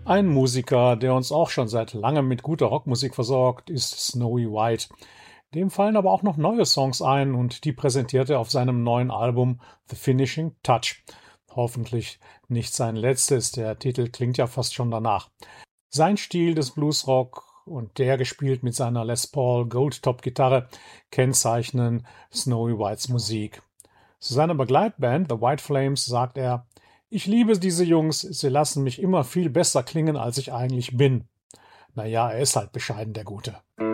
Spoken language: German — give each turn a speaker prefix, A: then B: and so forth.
A: Ein Musiker, der uns auch schon seit langem mit guter Rockmusik versorgt, ist Snowy White. Dem fallen aber auch noch neue Songs ein und die präsentiert er auf seinem neuen Album The Finishing Touch. Hoffentlich nicht sein letztes, der Titel klingt ja fast schon danach. Sein Stil des Bluesrock und der gespielt mit seiner Les Paul Goldtop-Gitarre kennzeichnen Snowy Whites Musik. Zu seiner Begleitband The White Flames sagt er: Ich liebe diese Jungs, sie lassen mich immer viel besser klingen, als ich eigentlich bin. Naja, er ist halt bescheiden, der Gute.